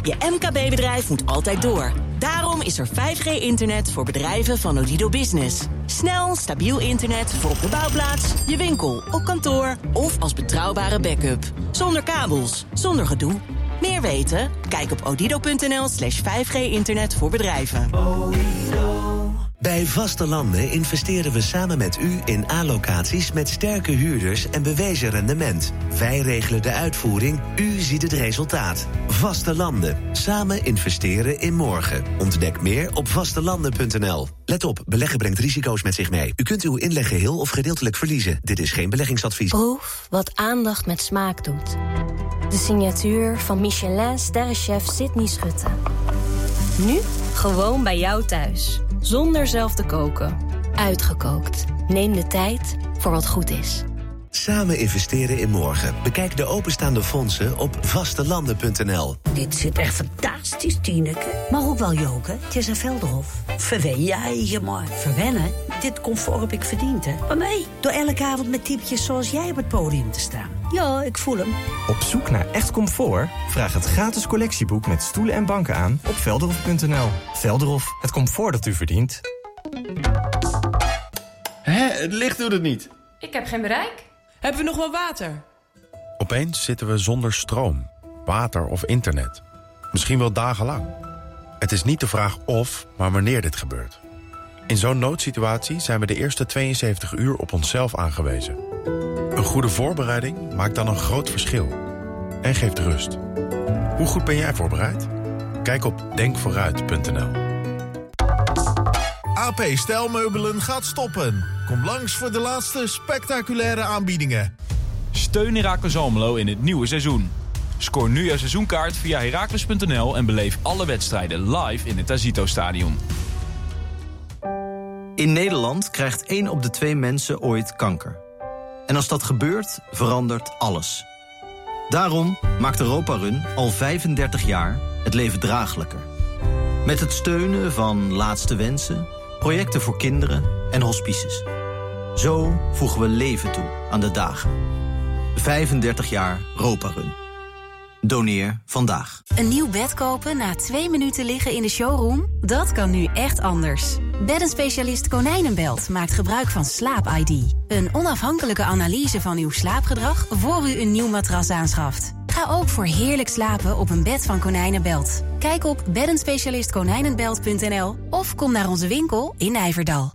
Je MKB-bedrijf moet altijd door. Daarom is er 5G-internet voor bedrijven van Odido Business. Snel, stabiel internet voor op de bouwplaats, je winkel, op kantoor of als betrouwbare backup. Zonder kabels, zonder gedoe. Meer weten? Kijk op odido.nl/5G-internet voor bedrijven. Bij Vaste Landen investeren we samen met u in A-locaties met sterke huurders en bewezen rendement. Wij regelen de uitvoering, u ziet het resultaat. Vaste Landen. Samen investeren in morgen. Ontdek meer op vastelanden.nl. Let op, beleggen brengt risico's met zich mee. U kunt uw inleg geheel of gedeeltelijk verliezen. Dit is geen beleggingsadvies. Proef wat aandacht met smaak doet. De signatuur van Michelin-sterrenchef Sydney Schutte. Nu gewoon bij jou thuis. Zonder zelf te koken. Uitgekookt. Neem de tijd voor wat goed is. Samen investeren in morgen. Bekijk de openstaande fondsen op vastelanden.nl. Dit zit echt fantastisch, Tineke. Maar ook wel joken. Het is een Velderhof. Verwen je maar. Verwennen? Dit comfort heb ik verdiend, hè. Maar mij? Door elke avond met typetjes zoals jij op het podium te staan. Ja, ik voel hem. Op zoek naar echt comfort? Vraag het gratis collectieboek met stoelen en banken aan op velderhof.nl. Velderhof, het comfort dat u verdient. Het licht doet het niet. Ik heb geen bereik. Hebben we nog wel water? Opeens zitten we zonder stroom, water of internet. Misschien wel dagenlang. Het is niet de vraag of, maar wanneer dit gebeurt. In zo'n noodsituatie zijn we de eerste 72 uur op onszelf aangewezen. Een goede voorbereiding maakt dan een groot verschil. En geeft rust. Hoe goed ben jij voorbereid? Kijk op denkvooruit.nl. AP Stijlmeubelen gaat stoppen. Kom langs voor de laatste spectaculaire aanbiedingen. Steun Heracles Almelo in het nieuwe seizoen. Scoor nu je seizoenkaart via heracles.nl en beleef alle wedstrijden live in het Azito-stadion. In Nederland krijgt 1 op de 2 mensen ooit kanker. En als dat gebeurt, verandert alles. Daarom maakt Europa Run al 35 jaar het leven draaglijker. Met het steunen van Laatste Wensen, projecten voor kinderen en hospices. Zo voegen we leven toe aan de dagen. 35 jaar Europa Run. Doneer vandaag. Een nieuw bed kopen na 2 minuten liggen in de showroom? Dat kan nu echt anders. Beddenspecialist Konijnenbelt maakt gebruik van Slaap-ID. Een onafhankelijke analyse van uw slaapgedrag voor u een nieuw matras aanschaft. Ga ook voor heerlijk slapen op een bed van Konijnenbelt. Kijk op beddenspecialistkonijnenbelt.nl of kom naar onze winkel in Nijverdal.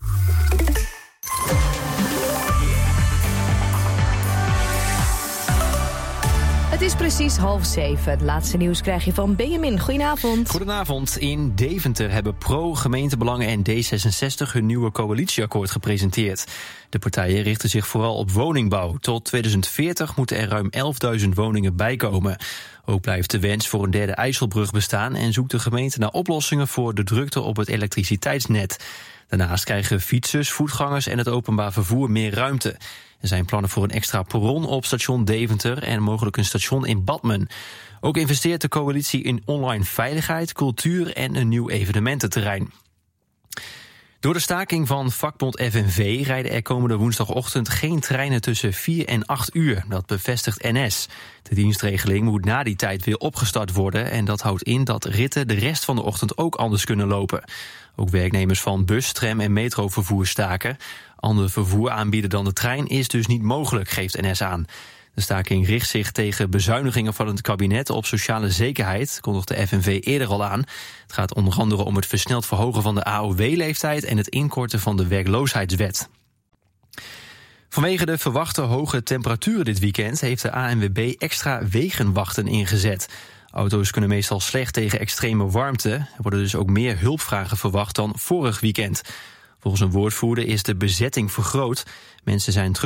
Het is precies 6:30. Het laatste nieuws krijg je van Benjamin. Goedenavond. Goedenavond. In Deventer hebben pro-gemeentebelangen en D66 hun nieuwe coalitieakkoord gepresenteerd. De partijen richten zich vooral op woningbouw. Tot 2040 moeten er ruim 11.000 woningen bijkomen. Ook blijft de wens voor een derde IJsselbrug bestaan en zoekt de gemeente naar oplossingen voor de drukte op het elektriciteitsnet. Daarnaast krijgen fietsers, voetgangers en het openbaar vervoer meer ruimte. Er zijn plannen voor een extra perron op station Deventer en mogelijk een station in Badmen. Ook investeert de coalitie in online veiligheid, cultuur en een nieuw evenemententerrein. Door de staking van vakbond FNV rijden er komende woensdagochtend geen treinen tussen 4 en 8 uur. Dat bevestigt NS. De dienstregeling moet na die tijd weer opgestart worden en dat houdt in dat ritten de rest van de ochtend ook anders kunnen lopen. Ook werknemers van bus, tram en metrovervoer staken. Ander vervoer aanbieden dan de trein is dus niet mogelijk, geeft NS aan. De staking richt zich tegen bezuinigingen van het kabinet op sociale zekerheid, kondigde de FNV eerder al aan. Het gaat onder andere om het versneld verhogen van de AOW-leeftijd en het inkorten van de werkloosheidswet. Vanwege de verwachte hoge temperaturen dit weekend heeft de ANWB extra wegenwachten ingezet. Auto's kunnen meestal slecht tegen extreme warmte. Er worden dus ook meer hulpvragen verwacht dan vorig weekend. Volgens een woordvoerder is de bezetting vergroot. Mensen zijn terug